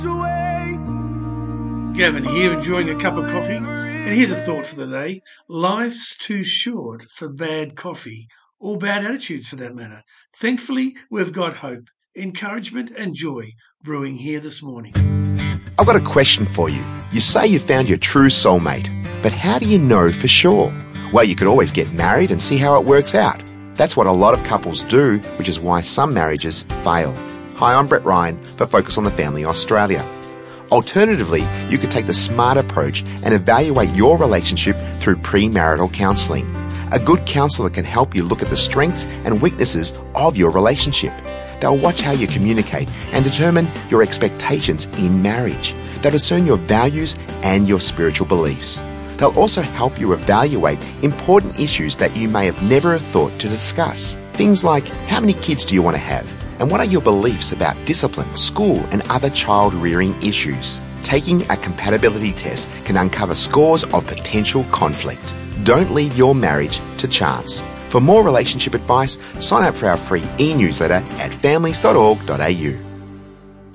Gavin here, enjoying a cup of coffee. And here's a thought for the day. Life's too short for bad coffee, or bad attitudes for that matter. Thankfully, we've got hope, encouragement and joy brewing here this morning. I've got a question for you. You say you found your true soulmate, but how do you know for sure? Well, you could always get married and see how it works out. That's what a lot of couples do, which is why some marriages fail. Hi, I'm Brett Ryan for Focus on the Family Australia. Alternatively, you could take the smart approach and evaluate your relationship through premarital counselling. A good counsellor can help you look at the strengths and weaknesses of your relationship. They'll watch how you communicate and determine your expectations in marriage. They'll discern your values and your spiritual beliefs. They'll also help you evaluate important issues that you may have never thought to discuss. Things like, how many kids do you want to have? And what are your beliefs about discipline, school, and other child-rearing issues? Taking a compatibility test can uncover scores of potential conflict. Don't leave your marriage to chance. For more relationship advice, sign up for our free e-newsletter at families.org.au.